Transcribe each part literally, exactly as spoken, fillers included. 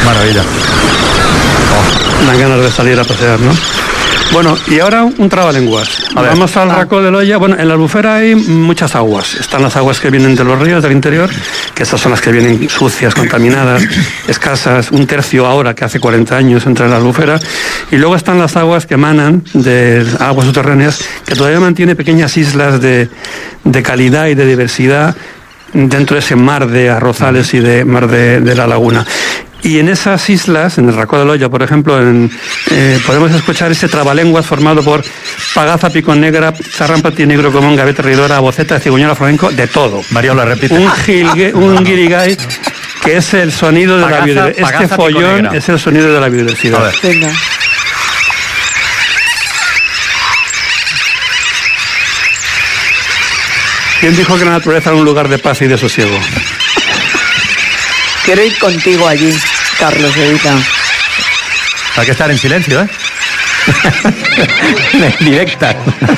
Maravilla. Oh. Dan ganas de salir a pasear, ¿no? Bueno, y ahora un trabalenguas. A ver. Vamos al Racó de Loya. Bueno, en la Albufera hay muchas aguas. Están las aguas que vienen de los ríos del interior, que estas son las que vienen sucias, contaminadas, escasas, un tercio ahora que hace cuarenta años entra en la Albufera. Y luego están las aguas que emanan de aguas subterráneas, que todavía mantiene pequeñas islas de, de calidad y de diversidad dentro de ese mar de arrozales y de mar de, de la laguna. Y en esas islas, en el Racó de Loya, por ejemplo, en, eh, podemos escuchar ese trabalenguas formado por pagaza, picón negra, charrán, patinegro, común, gaveta, ridora, boceta, cigüeñola, flamenco, de todo. Mariola, repite. Un, gilgue, un guirigay, que es el sonido de pagaza, la biodiversidad. Este follón es el sonido de la biodiversidad. A ver. Venga. ¿Quién dijo que la naturaleza era un lugar de paz y de sosiego? Quiero ir contigo allí, Carlos Evita. Hay que estar en silencio, ¿eh? Directa.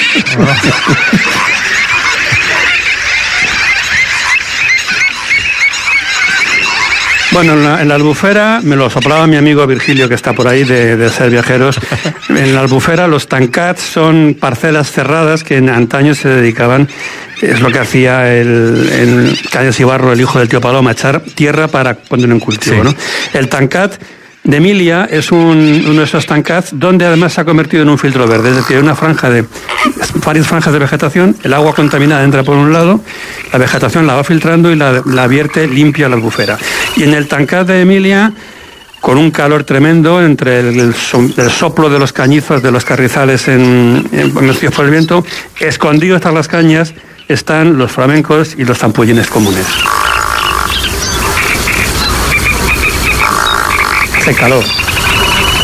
Bueno, en la, en la Albufera, me lo soplaba mi amigo Virgilio, que está por ahí, de, de Ser Viajeros. En la Albufera los tancats son parcelas cerradas que en antaño se dedicaban, es lo que hacía el, el Cañas Ibarro, el hijo del tío Paloma, echar tierra para poner en cultivo, sí. ¿no? El tancat de Emilia es un, uno de esos tancats donde además se ha convertido en un filtro verde, es decir, una franja de, varias franjas de vegetación, el agua contaminada entra por un lado, la vegetación la va filtrando y la, la vierte limpia a la Albufera. Y en el tancat de Emilia, con un calor tremendo entre el, el, el soplo de los cañizos de los carrizales en, en, mecidos por el viento, escondidos tras las cañas están los flamencos y los zampullines comunes. Hace calor.